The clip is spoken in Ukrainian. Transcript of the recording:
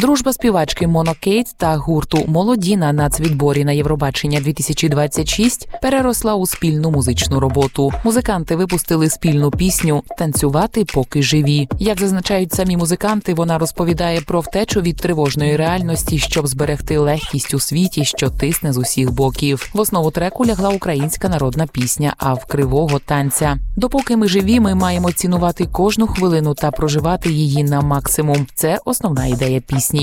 Дружба співачки Моно Кейт та гурту «Молоді» на нацвідборі на Євробачення 2026 переросла у спільну музичну роботу. Музиканти випустили спільну пісню «Танцювати, поки живі». Як зазначають самі музиканти, вона розповідає про втечу від тривожної реальності, щоб зберегти легкість у світі, що тисне з усіх боків. В основу треку лягла українська народна пісня «Ав кривого танця». Допоки ми живі, ми маємо цінувати кожну хвилину та проживати її на максимум. Це основна ідея пісні.